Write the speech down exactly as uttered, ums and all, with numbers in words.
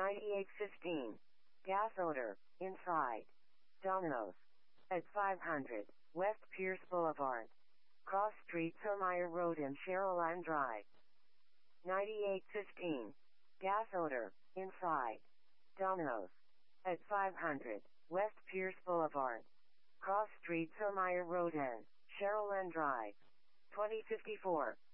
ninety-eight fifteen. Gas odor, inside. Domino's. At five hundred, West Pierce Boulevard. Cross Street Termeyer Road and Cherryland Drive. ninety-eight fifteen. Gas odor, inside. Domino's. At five hundred, West Pierce Boulevard. Cross Street Termeyer Road and Cherryland Drive. twenty fifty-four.